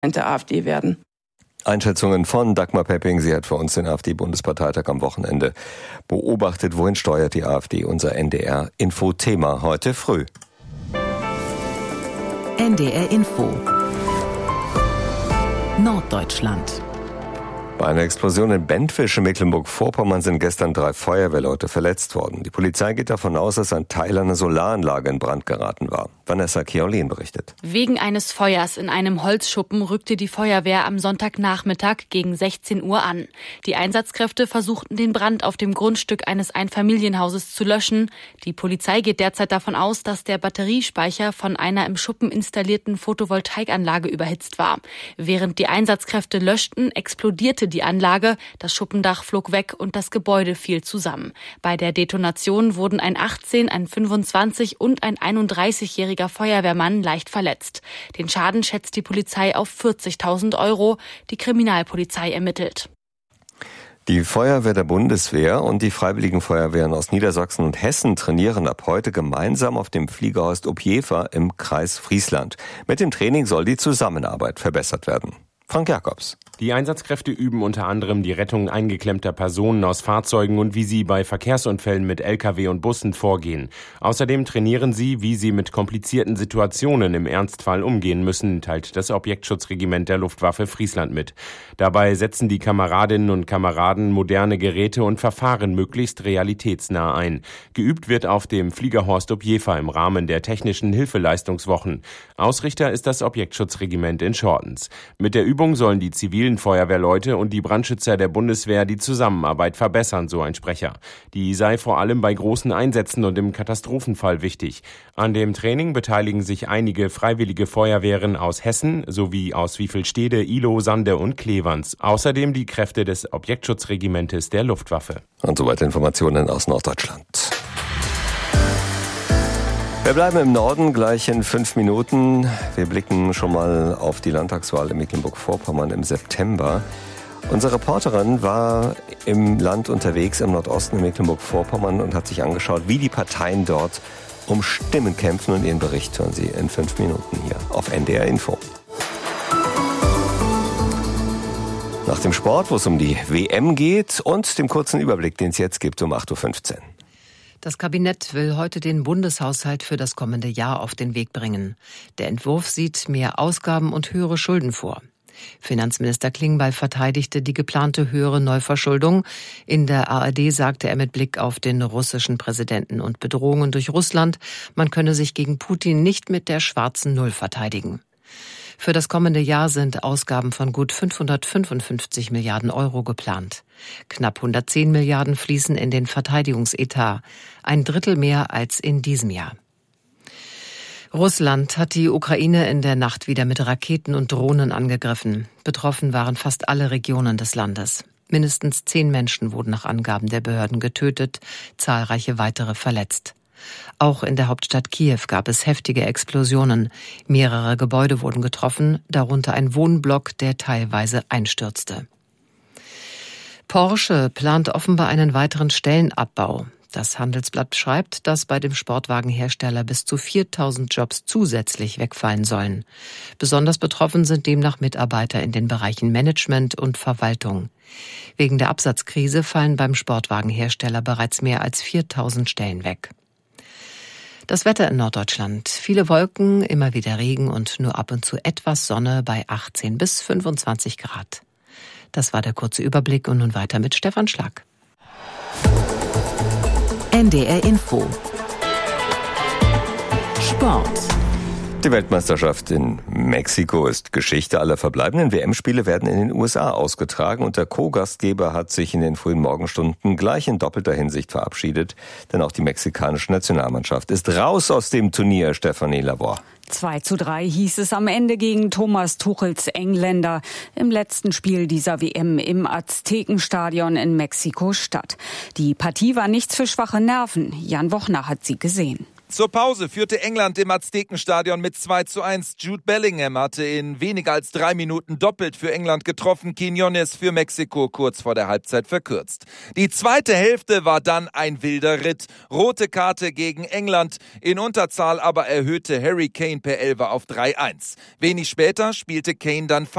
der AfD werden. Einschätzungen von Dagmar Pepping. Sie hat für uns den AfD-Bundesparteitag am Wochenende beobachtet. Wohin steuert die AfD? Unser NDR-Info-Thema heute früh. NDR Info Norddeutschland. Bei einer Explosion in Bentwisch in Mecklenburg-Vorpommern sind gestern 3 Feuerwehrleute verletzt worden. Die Polizei geht davon aus, dass ein Teil einer Solaranlage in Brand geraten war. Vanessa Kiaulin berichtet. Wegen eines Feuers in einem Holzschuppen rückte die Feuerwehr am Sonntagnachmittag gegen 16 Uhr an. Die Einsatzkräfte versuchten, den Brand auf dem Grundstück eines Einfamilienhauses zu löschen. Die Polizei geht derzeit davon aus, dass der Batteriespeicher von einer im Schuppen installierten Photovoltaikanlage überhitzt war. Während die Einsatzkräfte löschten, explodierte die Anlage, das Schuppendach flog weg und das Gebäude fiel zusammen. Bei der Detonation wurden ein 18-, ein 25- und ein 31-jähriger Feuerwehrmann leicht verletzt. Den Schaden schätzt die Polizei auf 40.000 €. Die Kriminalpolizei ermittelt. Die Feuerwehr der Bundeswehr und die Freiwilligen Feuerwehren aus Niedersachsen und Hessen trainieren ab heute gemeinsam auf dem Fliegerhorst Opjefa im Kreis Friesland. Mit dem Training soll die Zusammenarbeit verbessert werden. Frank Jakobs. Die Einsatzkräfte üben unter anderem die Rettung eingeklemmter Personen aus Fahrzeugen und wie sie bei Verkehrsunfällen mit Lkw und Bussen vorgehen. Außerdem trainieren sie, wie sie mit komplizierten Situationen im Ernstfall umgehen müssen, teilt das Objektschutzregiment der Luftwaffe Friesland mit. Dabei setzen die Kameradinnen und Kameraden moderne Geräte und Verfahren möglichst realitätsnah ein. Geübt wird auf dem Fliegerhorst Opjefa im Rahmen der technischen Hilfeleistungswochen. Ausrichter ist das Objektschutzregiment in Schortens. Mit der Übung sollen die zivilen Feuerwehrleute und die Brandschützer der Bundeswehr die Zusammenarbeit verbessern, so ein Sprecher. Die sei vor allem bei großen Einsätzen und im Katastrophenfall wichtig. An dem Training beteiligen sich einige freiwillige Feuerwehren aus Hessen sowie aus Wiefelstede, Ihlow, Sande und Clevans. Außerdem die Kräfte des Objektschutzregimentes der Luftwaffe. Und soweit Informationen aus Norddeutschland. Wir bleiben im Norden gleich in 5 Minuten. Wir blicken schon mal auf die Landtagswahl in Mecklenburg-Vorpommern im September. Unsere Reporterin war im Land unterwegs, im Nordosten in Mecklenburg-Vorpommern und hat sich angeschaut, wie die Parteien dort um Stimmen kämpfen. Und ihren Bericht hören Sie in 5 Minuten hier auf NDR Info. Nach dem Sport, wo es um die WM geht und dem kurzen Überblick, den es jetzt gibt um 8.15 Uhr. Das Kabinett will heute den Bundeshaushalt für das kommende Jahr auf den Weg bringen. Der Entwurf sieht mehr Ausgaben und höhere Schulden vor. Finanzminister Klingbeil verteidigte die geplante höhere Neuverschuldung. In der ARD sagte er mit Blick auf den russischen Präsidenten und Bedrohungen durch Russland, man könne sich gegen Putin nicht mit der schwarzen Null verteidigen. Für das kommende Jahr sind Ausgaben von gut 555 Milliarden € geplant. Knapp 110 Milliarden fließen in den Verteidigungsetat, ein Drittel mehr als in diesem Jahr. Russland hat die Ukraine in der Nacht wieder mit Raketen und Drohnen angegriffen. Betroffen waren fast alle Regionen des Landes. Mindestens 10 Menschen wurden nach Angaben der Behörden getötet, zahlreiche weitere verletzt. Auch in der Hauptstadt Kiew gab es heftige Explosionen. Mehrere Gebäude wurden getroffen, darunter ein Wohnblock, der teilweise einstürzte. Porsche plant offenbar einen weiteren Stellenabbau. Das Handelsblatt schreibt, dass bei dem Sportwagenhersteller bis zu 4.000 Jobs zusätzlich wegfallen sollen. Besonders betroffen sind demnach Mitarbeiter in den Bereichen Management und Verwaltung. Wegen der Absatzkrise fallen beim Sportwagenhersteller bereits mehr als 4.000 Stellen weg. Das Wetter in Norddeutschland. Viele Wolken, immer wieder Regen und nur ab und zu etwas Sonne bei 18 bis 25 Grad. Das war der kurze Überblick und nun weiter mit Stefan Schlag. NDR Info Sport. Die Weltmeisterschaft in Mexiko ist Geschichte. Alle verbleibenden WM-Spiele werden in den USA ausgetragen und der Co-Gastgeber hat sich in den frühen Morgenstunden gleich in doppelter Hinsicht verabschiedet, denn auch die mexikanische Nationalmannschaft ist raus aus dem Turnier, Stefanie Lavor. 2:3 hieß es am Ende gegen Thomas Tuchels Engländer im letzten Spiel dieser WM im Aztekenstadion in Mexiko-Stadt. Die Partie war nichts für schwache Nerven. Jan Wochner hat sie gesehen. Zur Pause führte England im Aztekenstadion mit 2:1. Jude Bellingham hatte in weniger als 3 Minuten doppelt für England getroffen, Quiñones für Mexiko kurz vor der Halbzeit verkürzt. Die zweite Hälfte war dann ein wilder Ritt. Rote Karte gegen England, in Unterzahl aber erhöhte Harry Kane per Elfer auf 3:1. Wenig später spielte Kane dann